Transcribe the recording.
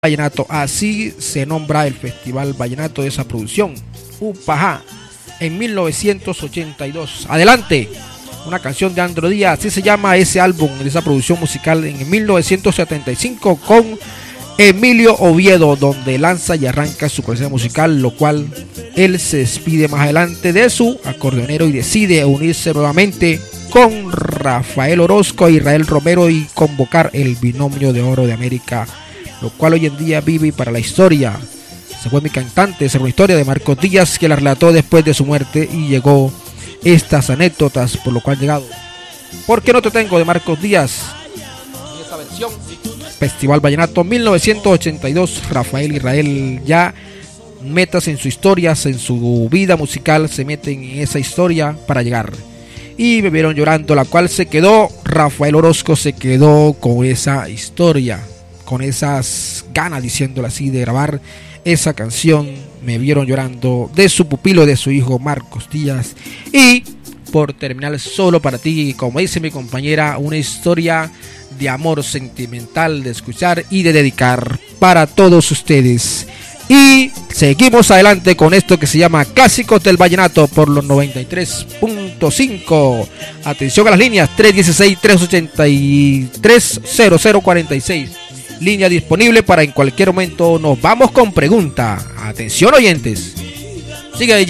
Vallenato, así se nombra el Festival Vallenato de esa producción, Upajá, en 1982. Adelante, una canción de Andro Díaz, así se llama ese álbum de esa producción musical en 1975 con Emilio Oviedo, donde lanza y arranca su carrera musical, lo cual él se despide más adelante de su acordeonero y decide unirse nuevamente con Rafael Orozco e Israel Romero y convocar el binomio de oro de América, lo cual hoy en día vive para la historia. Se fue mi cantante, esa es una historia de Marcos Díaz que la relató después de su muerte y llegó estas anécdotas, por lo cual llegado. ¿Por qué no te tengo de Marcos Díaz? En esta versión, Festival Vallenato 1982, Rafael Israel ya metas en su historia, en su vida musical, se meten en esa historia para llegar. Y me vieron llorando, la cual se quedó, Rafael Orozco se quedó con esa historia, con esas ganas, diciéndolo así, de grabar esa canción, Me vieron llorando, de su pupilo, de su hijo Marcos Díaz. Y por terminar, solo para ti, como dice mi compañera, una historia de amor sentimental, de escuchar y de dedicar para todos ustedes. Y seguimos adelante con esto que se llama Clásicos del Vallenato por los 93.5. Atención a las líneas 316-383-0046. Línea disponible para en cualquier momento. Nos vamos con pregunta. Atención oyentes. Sigue